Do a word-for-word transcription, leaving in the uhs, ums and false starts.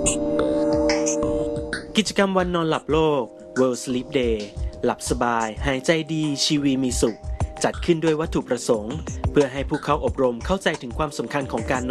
กิจกรรมวันนอนหลับโลก World Sleep Day หลับสบายหายใจดีชีวีมีสุขจัดขึ้นด้วยวัตถุประสงค์เพื่อให้ผู้เข้าอบรมเข้าใจถึงความสำคัญของการ